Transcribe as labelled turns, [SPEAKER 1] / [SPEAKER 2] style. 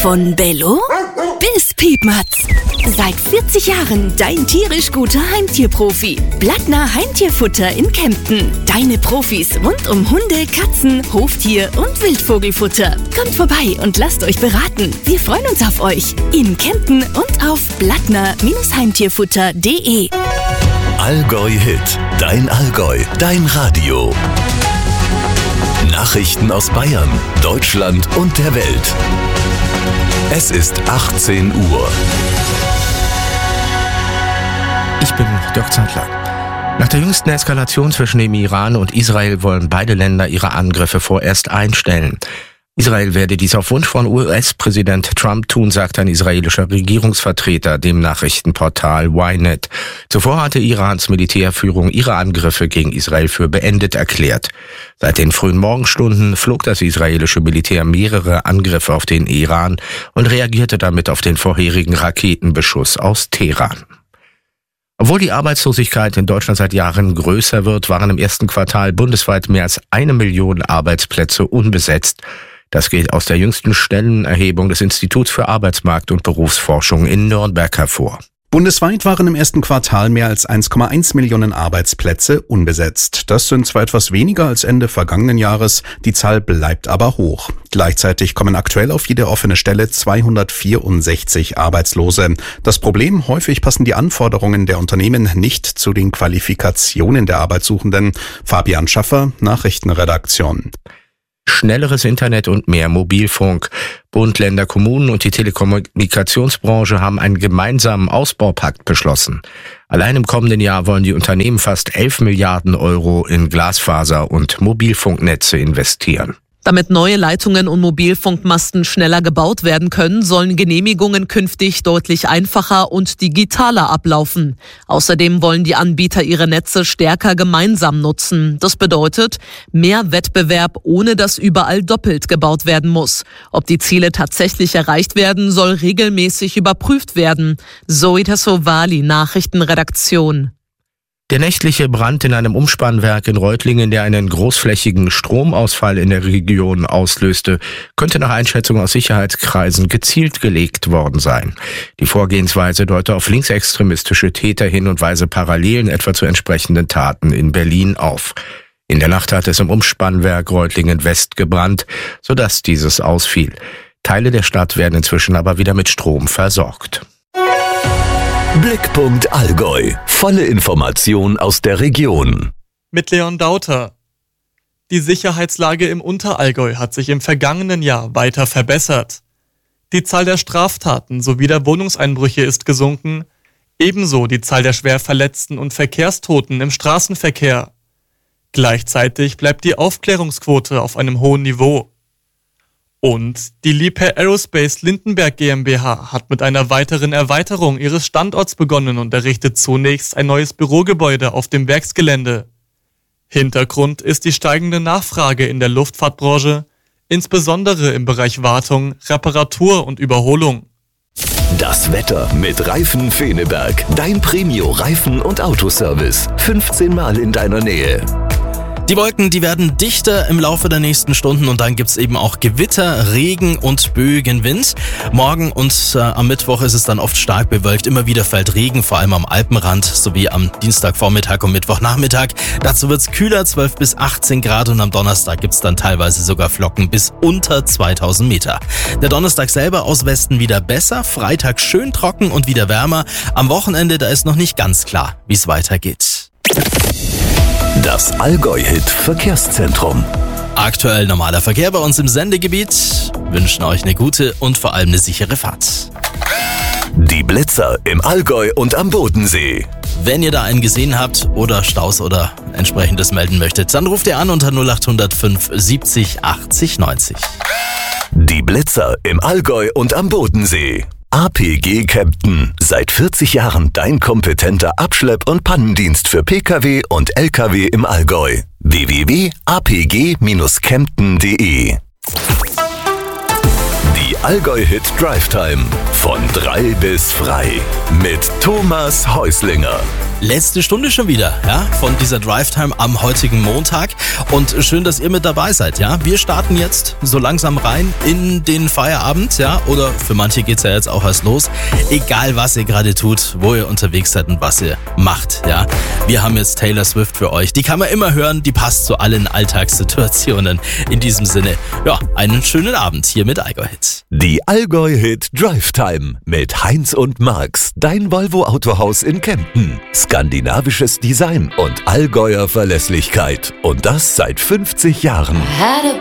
[SPEAKER 1] Von Bello bis Piepmatz. Seit 40 Jahren dein tierisch guter Heimtierprofi. Blattner Heimtierfutter in Kempten. Deine Profis rund um Hunde, Katzen, Hoftier und Wildvogelfutter. Kommt vorbei und lasst euch beraten. Wir freuen uns auf euch. In Kempten und auf blattner-heimtierfutter.de.
[SPEAKER 2] Allgäu Hit. Dein Allgäu. Dein Radio. Nachrichten aus Bayern, Deutschland und der Welt. Es ist 18 Uhr.
[SPEAKER 3] Ich bin Dirk Zeitler. Nach der jüngsten Eskalation zwischen dem Iran und Israel wollen beide Länder ihre Angriffe vorerst einstellen. Israel werde dies auf Wunsch von US-Präsident Trump tun, sagt ein israelischer Regierungsvertreter dem Nachrichtenportal Ynet. Zuvor hatte Irans Militärführung ihre Angriffe gegen Israel für beendet erklärt. Seit den frühen Morgenstunden flog das israelische Militär mehrere Angriffe auf den Iran und reagierte damit auf den vorherigen Raketenbeschuss aus Teheran. Obwohl die Arbeitslosigkeit in Deutschland seit Jahren größer wird, waren im ersten Quartal bundesweit mehr als 1 Million Arbeitsplätze unbesetzt. Das geht aus der jüngsten Stellenerhebung des Instituts für Arbeitsmarkt- und Berufsforschung in Nürnberg hervor.
[SPEAKER 4] Bundesweit waren im ersten Quartal mehr als 1,1 Millionen Arbeitsplätze unbesetzt. Das sind zwar etwas weniger als Ende vergangenen Jahres, die Zahl bleibt aber hoch. Gleichzeitig kommen aktuell auf jede offene Stelle 264 Arbeitslose. Das Problem: häufig passen die Anforderungen der Unternehmen nicht zu den Qualifikationen der Arbeitssuchenden. Fabian Schaffer, Nachrichtenredaktion.
[SPEAKER 3] Schnelleres Internet und mehr Mobilfunk. Bund, Länder, Kommunen und die Telekommunikationsbranche haben einen gemeinsamen Ausbaupakt beschlossen. Allein im kommenden Jahr wollen die Unternehmen fast 11 Milliarden Euro in Glasfaser- und Mobilfunknetze investieren.
[SPEAKER 5] Damit neue Leitungen und Mobilfunkmasten schneller gebaut werden können, sollen Genehmigungen künftig deutlich einfacher und digitaler ablaufen. Außerdem wollen die Anbieter ihre Netze stärker gemeinsam nutzen. Das bedeutet mehr Wettbewerb, ohne dass überall doppelt gebaut werden muss. Ob die Ziele tatsächlich erreicht werden, soll regelmäßig überprüft werden. Zoe Tassovali, Nachrichtenredaktion.
[SPEAKER 3] Der nächtliche Brand in einem Umspannwerk in Reutlingen, der einen großflächigen Stromausfall in der Region auslöste, könnte nach Einschätzung aus Sicherheitskreisen gezielt gelegt worden sein. Die Vorgehensweise deute auf linksextremistische Täter hin und weise Parallelen etwa zu entsprechenden Taten in Berlin auf. In der Nacht hat es im Umspannwerk Reutlingen West gebrannt, sodass dieses ausfiel. Teile der Stadt werden inzwischen aber wieder mit Strom versorgt.
[SPEAKER 2] Blickpunkt Allgäu. Volle Information aus der Region.
[SPEAKER 6] Mit Leon Dauter. Die Sicherheitslage im Unterallgäu hat sich im vergangenen Jahr weiter verbessert. Die Zahl der Straftaten sowie der Wohnungseinbrüche ist gesunken, ebenso die Zahl der Schwerverletzten und Verkehrstoten im Straßenverkehr. Gleichzeitig bleibt die Aufklärungsquote auf einem hohen Niveau. Und die Liebherr Aerospace Lindenberg GmbH hat mit einer weiteren Erweiterung ihres Standorts begonnen und errichtet zunächst ein neues Bürogebäude auf dem Werksgelände. Hintergrund ist die steigende Nachfrage in der Luftfahrtbranche, insbesondere im Bereich Wartung, Reparatur und Überholung.
[SPEAKER 2] Das Wetter mit Reifen Feneberg. Dein Premio-Reifen- und Autoservice. 15 Mal in deiner Nähe.
[SPEAKER 7] Die Wolken, die werden dichter im Laufe der nächsten Stunden und dann gibt's eben auch Gewitter, Regen und Böigenwind. Morgen und am Mittwoch ist es dann oft stark bewölkt. Immer wieder fällt Regen, vor allem am Alpenrand, sowie am Dienstagvormittag und Mittwochnachmittag. Dazu wird's kühler, 12 bis 18 Grad und am Donnerstag gibt's dann teilweise sogar Flocken bis unter 2000 Meter. Der Donnerstag selber aus Westen wieder besser, Freitag schön trocken und wieder wärmer. Am Wochenende, da ist noch nicht ganz klar, wie es weitergeht.
[SPEAKER 2] Das Allgäu-Hit Verkehrszentrum.
[SPEAKER 7] Aktuell normaler Verkehr bei uns im Sendegebiet. Wünschen euch eine gute und vor allem eine sichere Fahrt.
[SPEAKER 2] Die Blitzer im Allgäu und am Bodensee.
[SPEAKER 7] Wenn ihr da einen gesehen habt oder Staus oder entsprechendes melden möchtet, dann ruft ihr an unter 0800 570 80 90.
[SPEAKER 2] Die Blitzer im Allgäu und am Bodensee. APG Kempten. Seit 40 Jahren dein kompetenter Abschlepp- und Pannendienst für Pkw und Lkw im Allgäu. www.apg-kempten.de. Die Allgäu-Hit Drive Time. Von 3 bis frei. Mit Thomas Häuslinger.
[SPEAKER 7] letzte Stunde schon wieder, ja, von dieser Drive-Time am heutigen Montag. Und schön, dass ihr mit dabei seid, ja. Wir starten jetzt so langsam rein in den Feierabend, ja. Oder für manche geht's ja jetzt auch erst los. Egal, was ihr gerade tut, wo ihr unterwegs seid und was ihr macht, ja. Wir haben jetzt Taylor Swift für euch. Die kann man immer hören, die passt zu allen Alltagssituationen. In diesem Sinne, ja, einen schönen Abend hier mit Allgäu Hit.
[SPEAKER 2] Die Allgäu Hit Drive Time mit Heinz und Marx, dein Volvo Autohaus in Kempten. Skandinavisches Design und Allgäuer Verlässlichkeit. Und das seit 50 Jahren.